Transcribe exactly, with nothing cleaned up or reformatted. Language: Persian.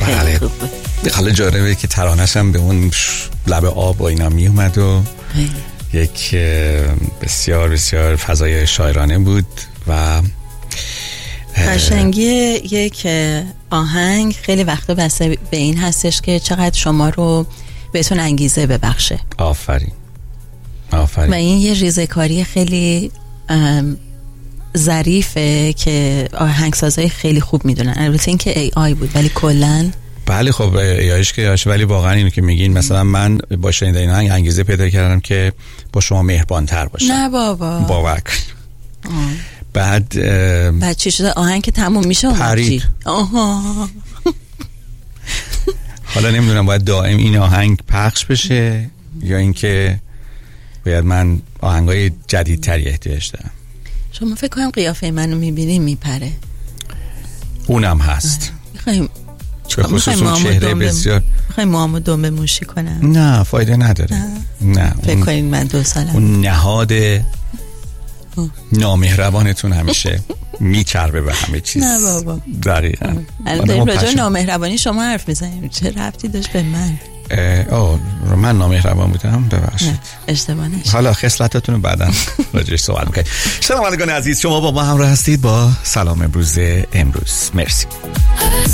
بله حالا جالبه که ترانه‌ش هم به اون لب آب و اینا می اومد و یک بسیار بسیار فضای شاعرانه بود و قشنگی یک آهنگ خیلی وقتا بسته به این هستش که چقدر شما رو بهتون انگیزه ببخشه. آفرین آفرین. و این یه ریزه‌کاری خیلی ظریفه که آهنگسازای خیلی خوب میدونن. البته این که ای آی بود ولی کلن بله خب ای آیش که یاش، ولی واقعا اینو که میگین مثلا من با شنیدن این آهنگ انگیزه پیدا کردم که با شما مهربان‌تر باشم. نه بابا باور بعد بعد چی شده؟ آهنگ که تموم میشه پرید. آها حالا نمیدونم باید دائم این آهنگ پخش بشه یا اینکه باید من آهنگای جدیدتری احتیاج دارم. شما فکر کنم قیافه منو میبینی میپره. اونم هست. میخوایم به خصوص اون چهره بسیار میخوایم موامو دنبه موشی کنم. نه فایده نداره. نه, نه. فکر کنید من دو سالم اون نهاد نامهربانتون همیشه میچربه به همه چیز. نه بابا دقیقاً. الان راجع به نامهربانی شما حرف میزنیم، چه ربطی داشت به من؟ اوه من نامهربان بودم ببخشید. اشتباه نشه. حالا خصلتاتون رو بعداً راجعش صحبت می‌کنیم. شنوندگان عزیز شما با ما همراه هستید با سلام امروز امروز. مرسی.